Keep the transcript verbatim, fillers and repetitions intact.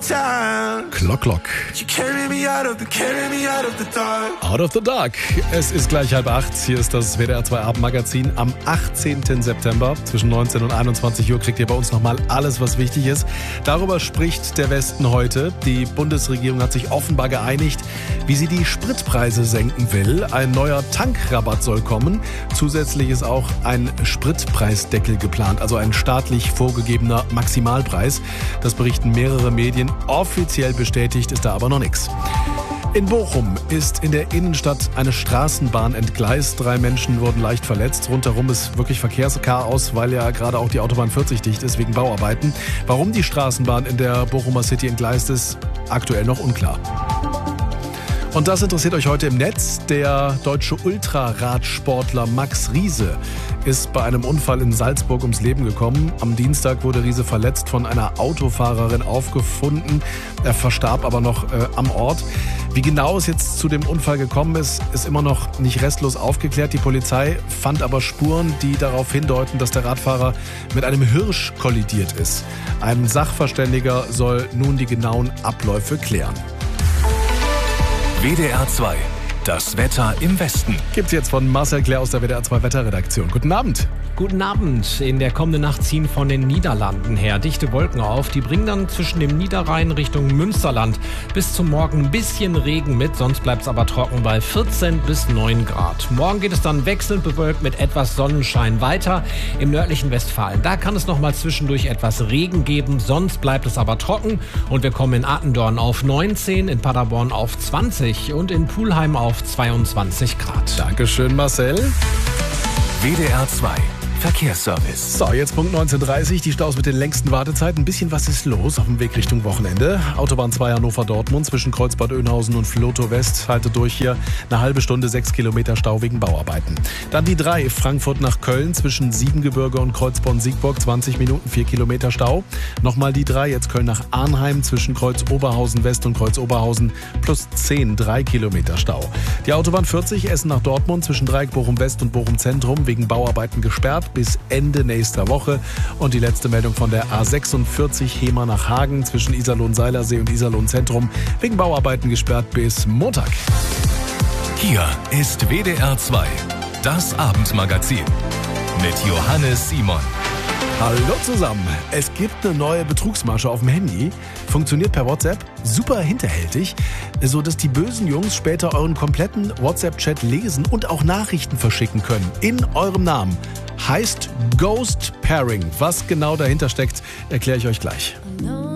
time. Clock, Clock. You carry me out of the, carry me out of the dark. Out of the Dark. Es ist gleich halb acht. Hier ist das W D R zwei Abendmagazin. Am achtzehnten September zwischen neunzehn und einundzwanzig Uhr kriegt ihr bei uns nochmal alles, was wichtig ist. Darüber spricht der Westen heute. Die Bundesregierung hat sich offenbar geeinigt, wie sie die Spritpreise senken will. Ein neuer Tankrabatt soll kommen. Zusätzlich ist auch ein Spritpreisdeckel geplant, also ein staatlich vorgegebener Maximalpreis. Das berichten mehrere Medien. Offiziell bestätigt ist da aber noch nichts. In Bochum ist in der Innenstadt eine Straßenbahn entgleist. Drei Menschen wurden leicht verletzt. Rundherum ist wirklich Verkehrschaos, weil ja gerade auch die Autobahn vierzig dicht ist wegen Bauarbeiten. Warum die Straßenbahn in der Bochumer City entgleist ist, aktuell noch unklar. Und das interessiert euch heute im Netz. Der deutsche Ultraradsportler Max Riese ist bei einem Unfall in Salzburg ums Leben gekommen. Am Dienstag wurde Riese verletzt von einer Autofahrerin aufgefunden. Er verstarb aber noch äh, am Ort. Wie genau es jetzt zu dem Unfall gekommen ist, ist immer noch nicht restlos aufgeklärt. Die Polizei fand aber Spuren, die darauf hindeuten, dass der Radfahrer mit einem Hirsch kollidiert ist. Ein Sachverständiger soll nun die genauen Abläufe klären. W D R zwei, das Wetter im Westen. Gibt's jetzt von Marcel Claire aus der W D R zwei Wetterredaktion. Guten Abend. Guten Abend. In der kommenden Nacht ziehen von den Niederlanden her dichte Wolken auf. Die bringen dann zwischen dem Niederrhein Richtung Münsterland bis zum Morgen ein bisschen Regen mit. Sonst bleibt es aber trocken bei vierzehn bis neun Grad. Morgen geht es dann wechselnd bewölkt mit etwas Sonnenschein weiter im nördlichen Westfalen. Da kann es noch mal zwischendurch etwas Regen geben. Sonst bleibt es aber trocken. Und wir kommen in Attendorn auf neunzehn, in Paderborn auf zwanzig und in Pulheim auf zweiundzwanzig Grad. Dankeschön, Marcel. W D R zwei Verkehrsservice. So, jetzt Punkt neunzehn Uhr dreißig, die Staus mit den längsten Wartezeiten. Ein bisschen was ist los auf dem Weg Richtung Wochenende. Autobahn zwei Hannover-Dortmund zwischen Kreuzbad Oeynhausen und Flotow West. Haltet durch hier eine halbe Stunde, sechs Kilometer Stau wegen Bauarbeiten. Dann die drei, Frankfurt nach Köln zwischen Siebengebirge und Kreuzborn-Siegburg. zwanzig Minuten, vier Kilometer Stau. Nochmal die drei, jetzt Köln nach Arnheim zwischen Kreuz-Oberhausen West und Kreuz-Oberhausen plus zehn, drei Kilometer Stau. Die Autobahn vierzig, Essen nach Dortmund zwischen Dreieck Bochum West und Bochum Zentrum wegen Bauarbeiten gesperrt bis Ende nächster Woche. Und die letzte Meldung von der A sechsundvierzig Hemer nach Hagen zwischen Iserlohn-Seilersee und Iserlohn-Zentrum wegen Bauarbeiten gesperrt bis Montag. Hier ist W D R zwei, das Abendmagazin mit Johannes Simon. Hallo zusammen. Es gibt eine neue Betrugsmasche auf dem Handy. Funktioniert per WhatsApp. Super hinterhältig. So dass die bösen Jungs später euren kompletten WhatsApp-Chat lesen und auch Nachrichten verschicken können. In eurem Namen. Heißt Ghost Pairing. Was genau dahinter steckt, erkläre ich euch gleich.